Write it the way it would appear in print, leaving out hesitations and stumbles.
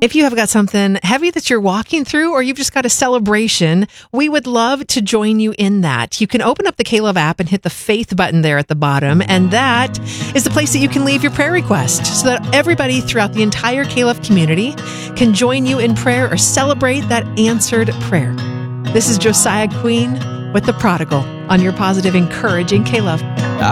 If you have got something heavy that you're walking through, or you've just got a celebration, we would love to join you in that. You can open up the K-Love app and hit the faith button there at the bottom, and that is the place that you can leave your prayer request so that everybody throughout the entire K-Love community can join you in prayer or celebrate that answered prayer. This is Josiah Queen with The Prodigal on your positive, encouraging K-Love.